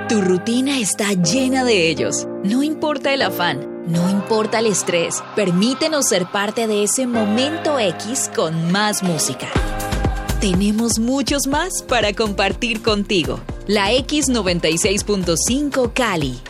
Tu rutina está llena de ellos. No importa el afán, no importa el estrés, permítenos ser parte de ese momento X con más música. Tenemos muchos más para compartir contigo. La X96.5 Cali,